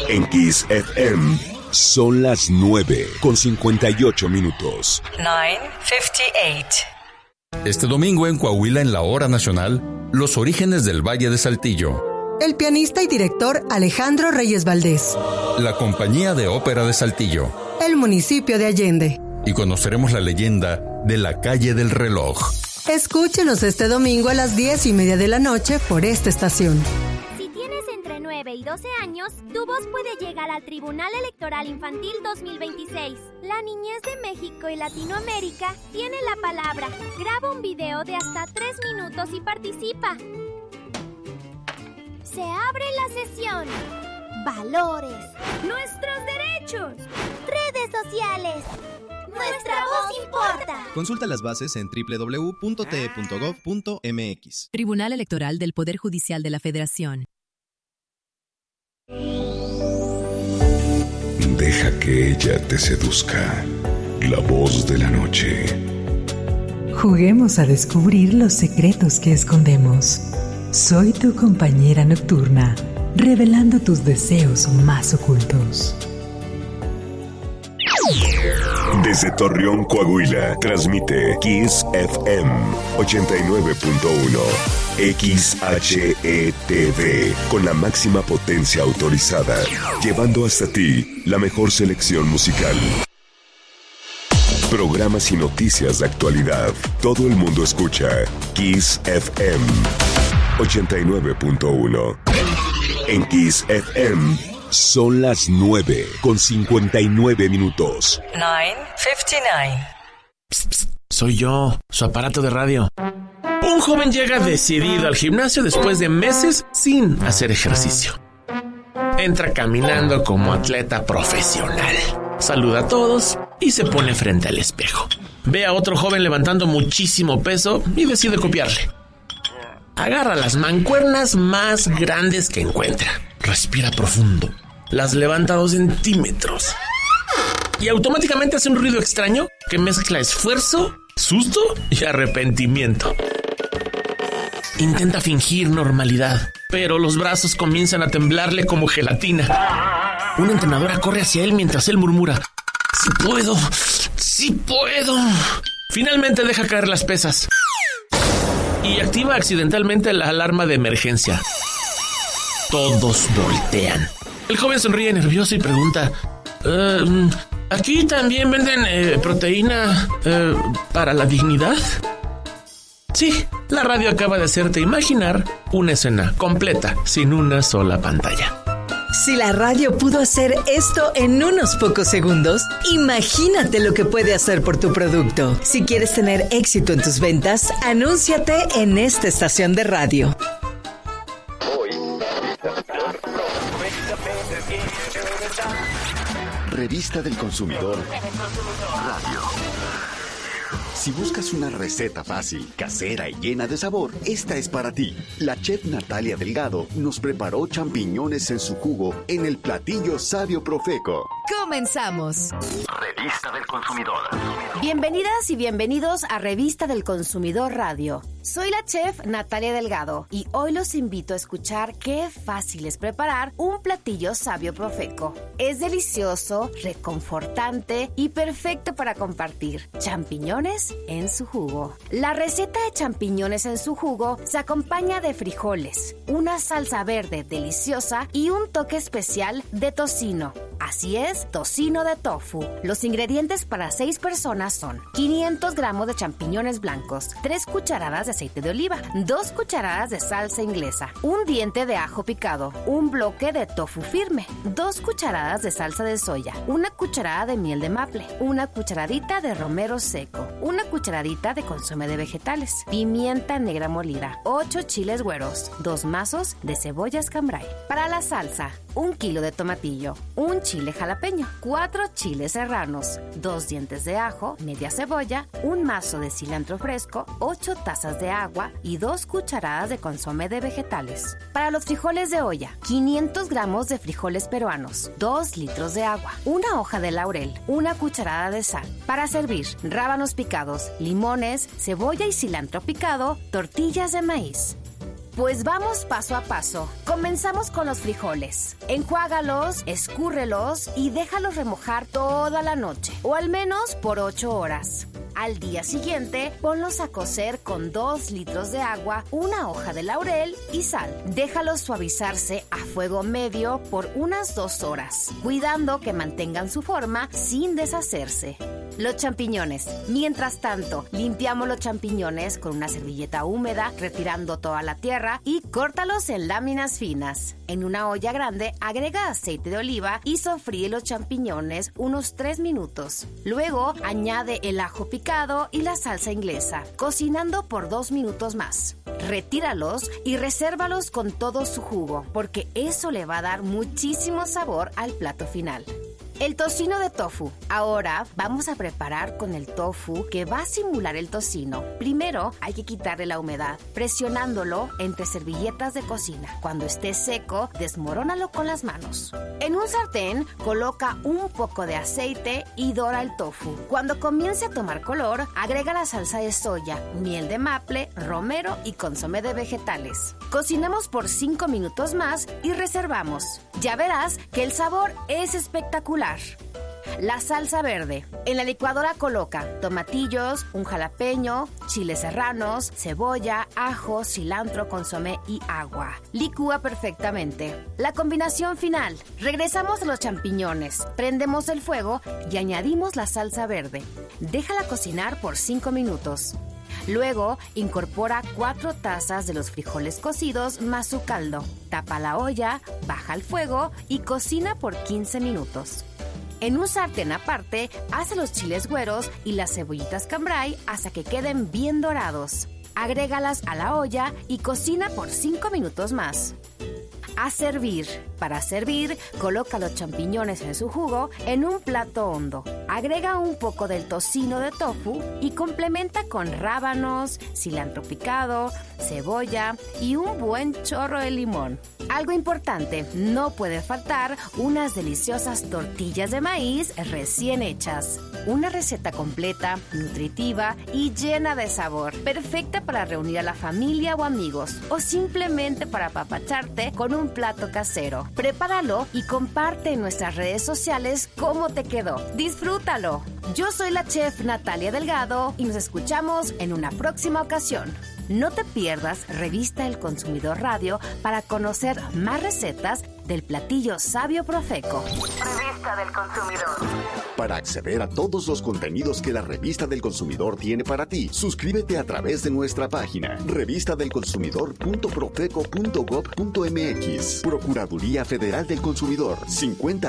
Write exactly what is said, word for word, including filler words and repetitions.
En Kiss F M son las nueve con cincuenta y ocho minutos. nueve cincuenta y ocho. Este domingo en Coahuila, en la Hora Nacional, los orígenes del Valle de Saltillo. El pianista y director Alejandro Reyes Valdés. La Compañía de Ópera de Saltillo. El municipio de Allende. Y conoceremos la leyenda de la Calle del Reloj. Escúchenos este domingo a las diez y media de la noche por esta estación. Si tienes entre nueve y doce años, tu voz puede llegar al Tribunal Electoral Infantil dos mil veintiséis. La niñez de México y Latinoamérica tiene la palabra. Graba un video de hasta tres minutos y participa. Se abre la sesión. Valores. Nuestros derechos. Redes sociales. Nuestra voz importa. Consulta las bases en doble u doble u doble u punto t e punto gov punto m x. Tribunal Electoral del Poder Judicial de la Federación. Deja que ella te seduzca. La voz de la noche. Juguemos a descubrir los secretos que escondemos. Soy tu compañera nocturna, revelando tus deseos más ocultos. Desde Torreón, Coahuila, transmite Kiss F M ochenta y nueve punto uno, X H E T V, con la máxima potencia autorizada, llevando hasta ti la mejor selección musical. Programas y noticias de actualidad. Todo el mundo escucha Kiss F M ochenta y nueve punto uno. En Kiss F M son las nueve con cincuenta y nueve minutos. nueve cincuenta y nueve. Psst, psst, soy yo, su aparato de radio. Un joven llega decidido al gimnasio después de meses sin hacer ejercicio. Entra caminando como atleta profesional. Saluda a todos y se pone frente al espejo. Ve a otro joven levantando muchísimo peso y decide copiarle. Agarra las mancuernas más grandes que encuentra. Respira profundo. Las levanta dos centímetros. Y automáticamente hace un ruido extraño que mezcla esfuerzo, susto y arrepentimiento. Intenta fingir normalidad, pero los brazos comienzan a temblarle como gelatina. Una entrenadora corre hacia él mientras él murmura: ¡Sí puedo! ¡Sí puedo! Finalmente deja caer las pesas y activa accidentalmente la alarma de emergencia. Todos voltean. El joven sonríe nervioso y pregunta: uh, ¿aquí también venden eh, proteína eh, para la dignidad? Sí, la radio acaba de hacerte imaginar una escena completa sin una sola pantalla. Si la radio pudo hacer esto en unos pocos segundos, imagínate lo que puede hacer por tu producto. Si quieres tener éxito en tus ventas, anúnciate en esta estación de radio. Revista del Consumidor Radio. Si buscas una receta fácil, casera y llena de sabor, esta es para ti. La chef Natalia Delgado nos preparó champiñones en su jugo en el platillo Sabio Profeco. ¡Comenzamos! Revista del Consumidor. Bienvenidas y bienvenidos a Revista del Consumidor Radio. Soy la chef Natalia Delgado y hoy los invito a escuchar qué fácil es preparar un platillo Sabio Profeco. Es delicioso, reconfortante y perfecto para compartir. Champiñones en su jugo. La receta de champiñones en su jugo se acompaña de frijoles, una salsa verde deliciosa y un toque especial de tocino. Así es, tocino de tofu. Los ingredientes para seis personas son quinientos gramos de champiñones blancos, tres cucharadas de aceite de oliva, dos cucharadas de salsa inglesa, un diente de ajo picado, un bloque de tofu firme, dos cucharadas de salsa de soya, una cucharada de miel de maple, una cucharadita de romero seco, una cucharadita de consomé de vegetales, pimienta negra molida, ocho chiles güeros, dos mazos de cebollas cambray. Para la salsa, un kilo de tomatillo, un chile jalapeño, cuatro chiles serranos, dos dientes de ajo, media cebolla, un mazo de cilantro fresco, ocho tazas de agua y dos cucharadas de consomé de vegetales. Para los frijoles de olla, quinientos gramos de frijoles peruanos, dos litros de agua, una hoja de laurel, una cucharada de sal. Para servir, rábanos picados, limones, cebolla y cilantro picado, tortillas de maíz. Pues vamos paso a paso. Comenzamos con los frijoles. Enjuágalos, escúrrelos y déjalos remojar toda la noche, o al menos por ocho horas. Al día siguiente, ponlos a cocer con dos litros de agua, una hoja de laurel y sal. Déjalos suavizarse a fuego medio por unas dos horas, cuidando que mantengan su forma sin deshacerse. Los champiñones. Mientras tanto, limpiamos los champiñones con una servilleta húmeda, retirando toda la tierra y córtalos en láminas finas. En una olla grande, agrega aceite de oliva y sofríe los champiñones unos tres minutos. Luego, añade el ajo picado y la salsa inglesa, cocinando por dos minutos más. Retíralos y resérvalos con todo su jugo, porque eso le va a dar muchísimo sabor al plato final. El tocino de tofu. Ahora vamos a preparar con el tofu que va a simular el tocino. Primero hay que quitarle la humedad, presionándolo entre servilletas de cocina. Cuando esté seco, desmorónalo con las manos. En un sartén, coloca un poco de aceite y dora el tofu. Cuando comience a tomar color, agrega la salsa de soya, miel de maple, romero y consomé de vegetales. Cocinamos por cinco minutos más y reservamos. Ya verás que el sabor es espectacular. La salsa verde. En la licuadora coloca tomatillos, un jalapeño, chiles serranos, cebolla, ajo, cilantro, consomé y agua. Licúa perfectamente. La combinación final. Regresamos a los champiñones, prendemos el fuego y añadimos la salsa verde. Déjala cocinar por cinco minutos. Luego, incorpora cuatro tazas de los frijoles cocidos más su caldo. Tapa la olla, baja el fuego y cocina por quince minutos. En un sartén aparte, hace los chiles güeros y las cebollitas cambray hasta que queden bien dorados. Agrégalas a la olla y cocina por cinco minutos más. A servir. Para servir, coloca los champiñones en su jugo en un plato hondo. Agrega un poco del tocino de tofu y complementa con rábanos, cilantro picado, cebolla y un buen chorro de limón. Algo importante, no puede faltar unas deliciosas tortillas de maíz recién hechas. Una receta completa, nutritiva y llena de sabor. Perfecta para reunir a la familia o amigos o simplemente para apapacharte con un plato casero. Prepáralo y comparte en nuestras redes sociales cómo te quedó. ¡Disfrútalo! Yo soy la chef Natalia Delgado y nos escuchamos en una próxima ocasión. No te pierdas Revista del Consumidor Radio para conocer más recetas del platillo Sabio Profeco. Revista del Consumidor. Para acceder a todos los contenidos que la Revista del Consumidor tiene para ti, suscríbete a través de nuestra página revista del consumidor punto profeco punto gob punto mx. Procuraduría Federal del Consumidor. cincuenta